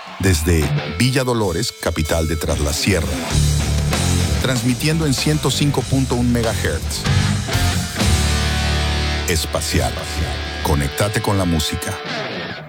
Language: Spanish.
desde Villa Dolores, capital de Tras la Sierra. Transmitiendo en 105.1 MHz. Espacial. Conéctate con la música.